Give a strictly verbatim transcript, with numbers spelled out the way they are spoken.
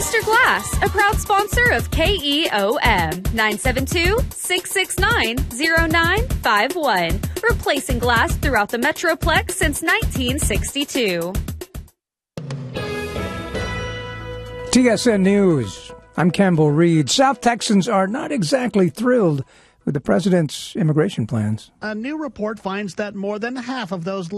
Easter Glass, a proud sponsor of K E O M, nine seven two, six six nine, zero nine five one. Replacing glass throughout the Metroplex since nineteen sixty-two. T S N News. I'm Campbell Reed. South Texans are not exactly thrilled with the president's immigration plans. A new report finds that more than half of those